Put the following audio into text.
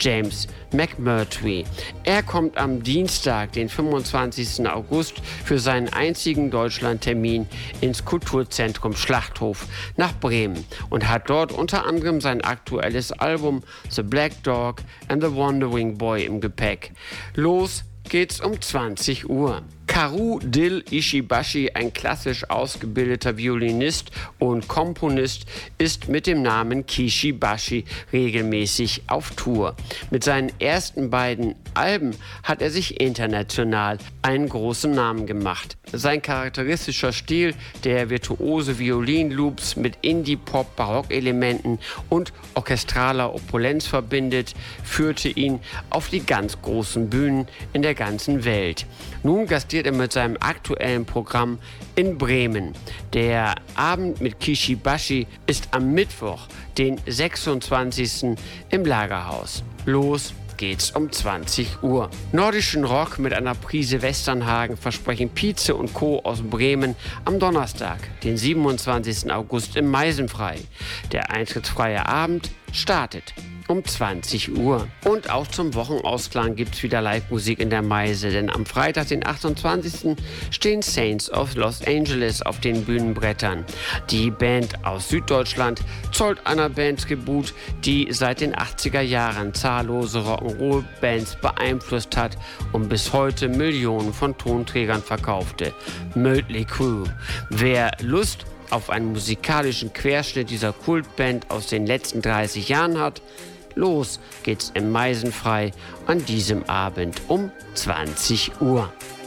James McMurtry. Er kommt am Dienstag, den 25. August, für seinen einzigen Deutschlandtermin ins Kulturzentrum Schlachthof nach Bremen und hat dort unter anderem sein aktuelles Album The Black Dog and the Wandering Boy im Gepäck. Los geht's um 20 Uhr. Karu Dil Ishibashi, ein klassisch ausgebildeter Violinist und Komponist, ist mit dem Namen Kishibashi regelmäßig auf Tour. Mit seinen ersten beiden Alben hat er sich international einen großen Namen gemacht. Sein charakteristischer Stil, der virtuose Violinloops mit Indie-Pop-Barockelementen und orchestraler Opulenz verbindet, führte ihn auf die ganz großen Bühnen in der ganzen Welt. Nun gastiert er mit seinem aktuellen Programm in Bremen. Der Abend mit Kishibashi ist am Mittwoch, den 26. im Lagerhaus. Los geht's um 20 Uhr. Nordischen Rock mit einer Prise Westernhagen versprechen Pietze und Co. aus Bremen am Donnerstag, den 27. August im Meisenfrei. Der eintrittsfreie Abend startet um 20 Uhr. Und auch zum Wochenausklang gibt's wieder Live-Musik in der Meise, denn am Freitag, den 28. stehen Saints of Los Angeles auf den Bühnenbrettern. Die Band aus Süddeutschland zollt einer Band Tribut, die seit den 80er Jahren zahllose Rock'n'Roll-Bands beeinflusst hat und bis heute Millionen von Tonträgern verkaufte. Mötley Crüe. Wer Lust auf einen musikalischen Querschnitt dieser Kultband aus den letzten 30 Jahren hat, los geht's im Meisenfrei an diesem Abend um 20 Uhr.